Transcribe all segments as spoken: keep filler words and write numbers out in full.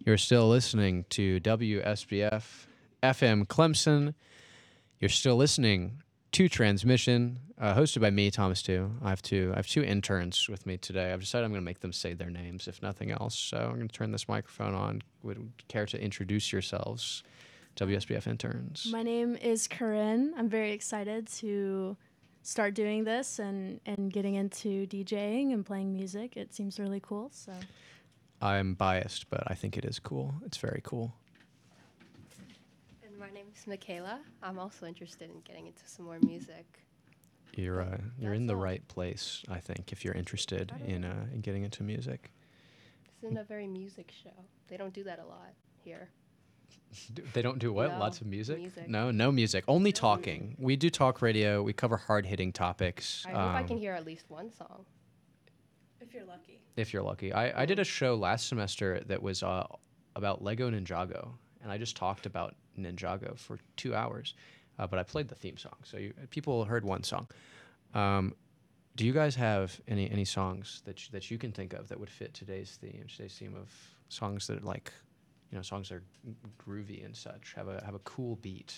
You're still listening to W S B F F M Clemson. You're still listening to Transmission, uh, hosted by me, Thomas Tu. I have two. I have two interns with me today. I've decided I'm going to make them say their names, if nothing else. So I'm going to turn this microphone on. Would you care to introduce yourselves, W S B F interns? My name is Corinne. I'm very excited to start doing this and, and getting into DJing and playing music. It seems really cool. So I'm biased, but I think it is cool. It's very cool. And my name is Michaela. I'm also interested in getting into some more music. You're uh, you're in That's the all. right place, I think, if you're interested in uh, in getting into music. This isn't a very music show. They don't do that a lot here. D- They don't do what? No, Lots of music? music. No, no music. Only talking. We do talk radio. We cover hard-hitting topics. I hope I um, can hear at least one song. if you're lucky. If you're lucky. I, I did a show last semester that was uh, about Lego Ninjago, and I just talked about Ninjago for two hours, uh, but I played the theme song, so you, people heard one song. Um, do you guys have any any songs that you, that you can think of that would fit today's theme? Today's theme of songs that are like, you know, songs that are groovy and such, have a have a cool beat.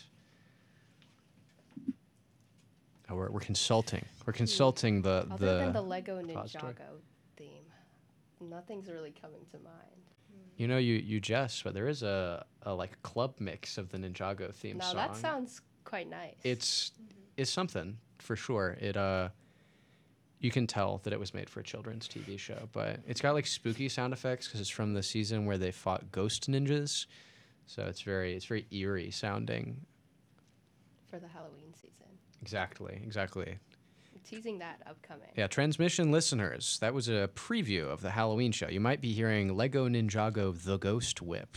Oh, we're we're consulting. We're consulting the Other the. than the Lego repository. Ninjago theme, nothing's really coming to mind. You know, you you jest, but there is a, a like club mix of the Ninjago theme Now song. that sounds quite nice. It's it's something for sure. It uh, you can tell that it was made for a children's T V show, but it's got like spooky sound effects because it's from the season where they fought ghost ninjas, so it's very it's very eerie sounding. for the Halloween season. Exactly, exactly. I'm teasing that upcoming. Yeah, transmission listeners, that was a preview of the Halloween show. You might be hearing Lego Ninjago The Ghost Whip.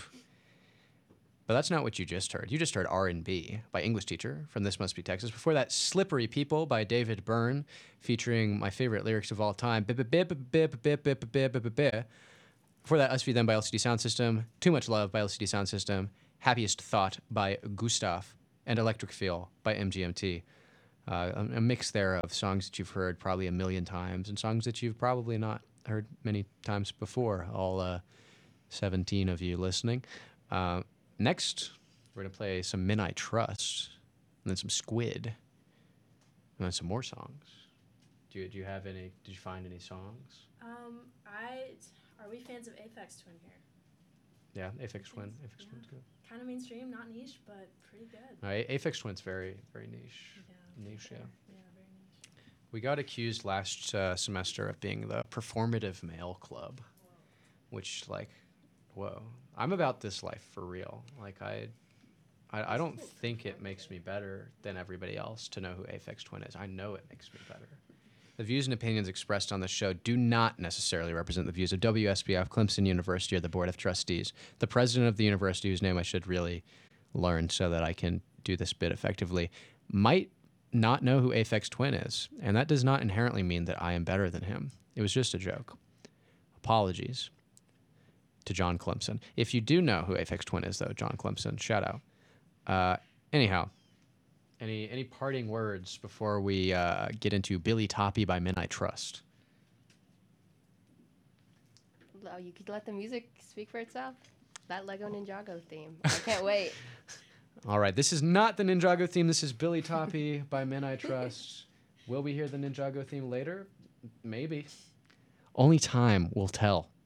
But that's not what you just heard. You just heard R and B by English Teacher from This Must Be Texas. Before that, Slippery People by David Byrne, featuring my favorite lyrics of all time. Bip, bip, bip, bip, bip, bip, bip, bip, bip. Before that, Us V Them by L C D Sound System, Too Much Love by L C D Sound System, Happiest Thought by Gustav, and Electric Feel by M G M T. Uh, a, a mix there of songs that you've heard probably a million times and songs that you've probably not heard many times before, all uh, seventeen of you listening. Uh, next, we're going to play some Men I Trust, and then some Squid, and then some more songs. Do you, do you have any, did you find any songs? Um, I are we fans of Aphex Twin here? Yeah, Aphex Twin. Thanks. Aphex Yeah. Twin's good. Kind of mainstream, not niche, but pretty good. All right, Aphex Twin's very, very niche. Yeah, Niche, fair. yeah. Yeah, very niche. We got accused last uh, semester of being the performative male club, which, like, whoa. I'm about this life for real. Like, I, I, I don't think it makes me better than everybody else to know who Aphex Twin is. I know it makes me better. The views and opinions expressed on the show do not necessarily represent the views of W S B F, Clemson University, or the Board of Trustees. The president of the university, whose name I should really learn so that I can do this bit effectively, might not know who Aphex Twin is, and that does not inherently mean that I am better than him. It was just a joke. Apologies to John Clemson. If you do know who Aphex Twin is, though, John Clemson, shout out. Uh, anyhow, any any parting words before we uh, get into Billy Toppy by Men I Trust? Oh, you could let the music speak for itself. That Lego Ninjago theme. I can't wait. All right, this is not the Ninjago theme. This is Billy Toppy by Men I Trust. Will we hear the Ninjago theme later? Maybe. Only time will tell.